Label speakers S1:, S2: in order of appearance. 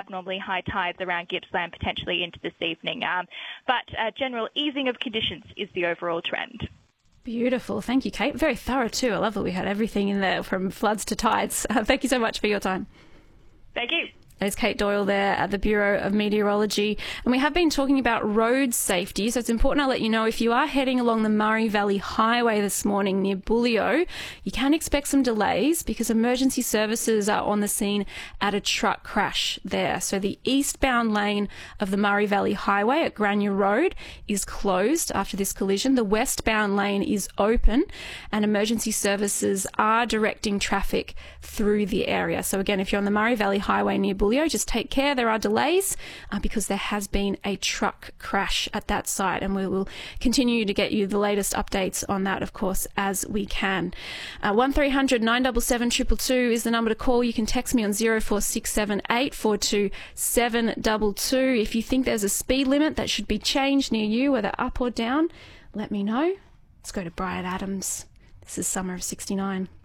S1: abnormally high tides around Gippsland potentially into this evening. But general easing of conditions is the overall trend.
S2: Beautiful. Thank you, Kate. Very thorough too. I love that we had everything in there from floods to tides. Thank you so much for your time.
S1: Thank you.
S2: There's Kate Doyle there at the Bureau of Meteorology. And we have been talking about road safety, so it's important I let you know if you are heading along the Murray Valley Highway this morning near Bullio, you can expect some delays because emergency services are on the scene at a truck crash there. So the eastbound lane of the Murray Valley Highway at Grania Road is closed after this collision. The westbound lane is open and emergency services are directing traffic through the area. So again, if you're on the Murray Valley Highway near Bullio, just take care. There are delays because there has been a truck crash at that site, and we will continue to get you the latest updates on that, of course, as we can. 1300 977 222 is the number to call. You can text me on 0467 842 722. If you think there's a speed limit that should be changed near you, whether up or down, let me know. Let's go to Bryan Adams. This is Summer of '69.